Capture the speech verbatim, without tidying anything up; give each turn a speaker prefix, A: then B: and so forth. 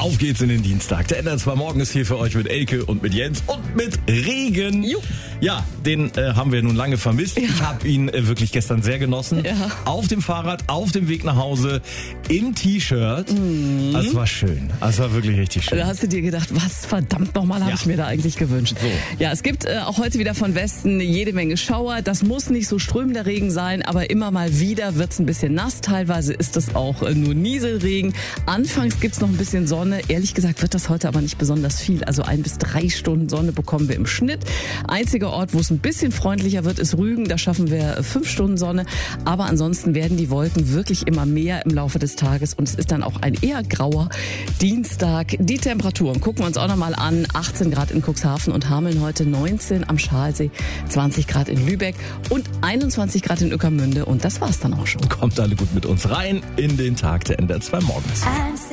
A: Auf geht's in den Dienstag. Der N R zwei Morgen ist hier für euch mit Elke und mit Jens und mit Regen.
B: Juh.
A: Ja, den äh, haben wir nun lange vermisst.
B: Ja.
A: Ich habe ihn äh, wirklich gestern sehr genossen.
B: Ja.
A: Auf dem Fahrrad, auf dem Weg nach Hause, im T-Shirt. Mhm. Das war schön. Das war wirklich richtig schön.
B: Da hast du dir gedacht, was verdammt nochmal habe
A: Ja.
B: ich mir da eigentlich gewünscht.
A: So.
B: Ja, es gibt äh, auch heute wieder von Westen jede Menge Schauer. Das muss nicht so strömender Regen sein, aber immer mal wieder wird's ein bisschen nass. Teilweise ist es auch äh, nur Nieselregen. Anfangs gibt's noch ein bisschen Sonne. Ehrlich gesagt wird das heute aber nicht besonders viel. Also ein bis drei Stunden Sonne bekommen wir im Schnitt. Einziger Ort, wo es ein bisschen freundlicher wird, ist Rügen. Da schaffen wir fünf Stunden Sonne. Aber ansonsten werden die Wolken wirklich immer mehr im Laufe des Tages. Und es ist dann auch ein eher grauer Dienstag. Die Temperaturen gucken wir uns auch nochmal an. achtzehn Grad in Cuxhaven und Hameln heute, neunzehn am Schalsee, zwanzig Grad in Lübeck und einundzwanzig Grad in Ueckermünde. Und das war's dann auch schon.
A: Kommt alle gut mit uns rein in den Tag der N R zwei Morgens.